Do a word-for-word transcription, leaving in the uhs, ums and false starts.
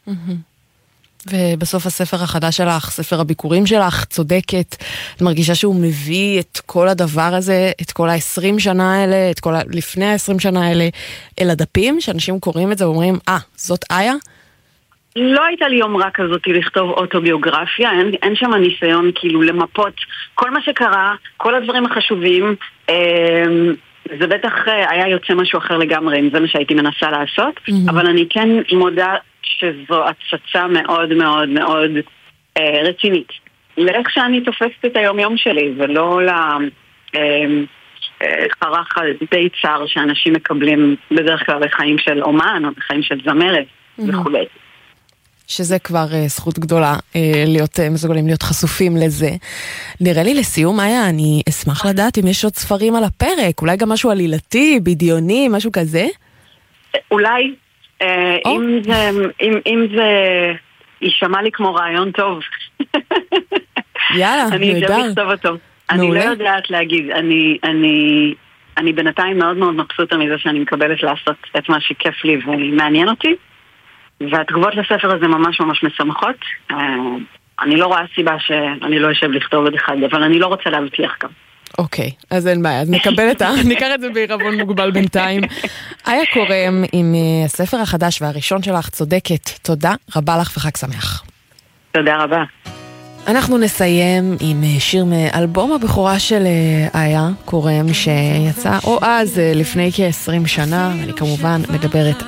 ובסוף הספר החדש שלך, ספר הביקורים שלך, צודקת, את מרגישה שהוא מביא את כל הדבר הזה, את כל ה-עשרים שנה האלה, את כל ה... לפני ה-עשרים שנה האלה, אל הדפים, שאנשים קוראים את זה ואומרים, אה, זאת איה? לא הייתה לי יומרה כזאת לכתוב אוטוביוגרפיה, אין, אין שם ניסיון כאילו למפות כל מה שקרה, כל הדברים החשובים, אה, זה בטח היה יוצא משהו אחר לגמרי, אם זה מה שהייתי מנסה לעשות, mm-hmm. אבל אני כן מודה שזו הצצה מאוד מאוד מאוד אה, רצינית. לאיך שאני תופסת את היום יום שלי, ולא לחרך די צר שאנשים מקבלים בדרך כלל בחיים של אומן, או בחיים של זמרת, mm-hmm. וכו'. שזה כבר uh, זכות גדולה uh, להיות uh, מסוגלים להיות חשופים לזה. נראה לי לסיום, איה, אני אשמח לדעת אם יש עוד ספרים על הפרק, אולי גם משהו עלילתי, בדיוני, משהו כזה? אולי, uh, אם, זה, אם, אם זה יישמע לי כמו רעיון טוב. יאללה, אני נהדר. אשב לכתוב אותו. אני לא יודעת להגיד, אני, אני, אני בינתיים מאוד מאוד מבסוטה מזה שאני מקבלת לעשות את מה שכיף לי ומעניין אותי. והתגובות לספר הזה ממש ממש משמחות. אני לא רואה סיבה שאני לא אשב לכתוב עוד אחד, אבל אני לא רוצה להבטיח גם. אוקיי, אז אין בעיה, אז נקבל את ה... ניקח את זה בעירבון מוגבל בינתיים. איה קורם עם הספר החדש והראשון שלך, צודקת. תודה רבה לך וחג שמח. תודה רבה. אנחנו נסיים עם שיר מאלבום הבכורה של איה קורם, שיצא או אז לפני כ-עשרים שנה, אני כמובן מדברת